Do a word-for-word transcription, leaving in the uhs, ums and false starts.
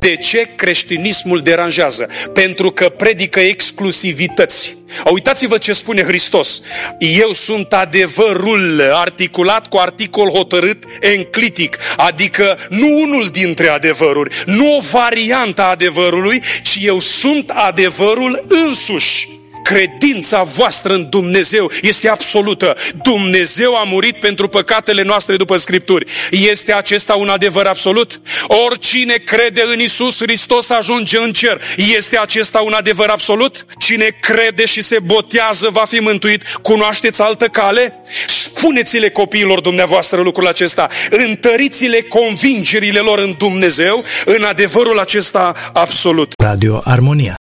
De ce creștinismul deranjează? Pentru că predică exclusivități. Uitați-vă ce spune Hristos. Eu sunt adevărul, articulat cu articol hotărât enclitic, adică nu unul dintre adevăruri, nu o variantă a adevărului, ci eu sunt adevărul însuși. Credința voastră în Dumnezeu este absolută. Dumnezeu a murit pentru păcatele noastre după Scripturi. Este acesta un adevăr absolut? Oricine crede în Iisus Hristos ajunge în cer. Este acesta un adevăr absolut? Cine crede și se botează va fi mântuit. Cunoașteți altă cale? Spuneți-le copiilor dumneavoastră lucrul acesta. Întăriți-le convingerile lor în Dumnezeu, în adevărul acesta absolut. Radio Armonia.